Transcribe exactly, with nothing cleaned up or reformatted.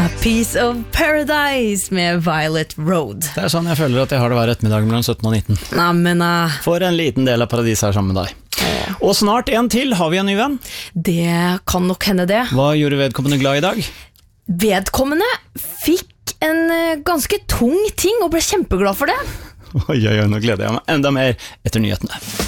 Piece of Paradise med Violet Road. Det er sånn jeg føler at jeg har det hver ettermiddag mellom sytten og nitten. Nei, men uh... For en liten del av paradis her sammen med deg. Og snart en til, har vi en ny venn? Det kan nok hende det. Hva gjorde vedkommende glad i dag? Vedkommende fikk en ganske tung ting og ble kjempeglad for det. Oi, oi, oi, nå gleder jeg meg enda mer etter nyhetene.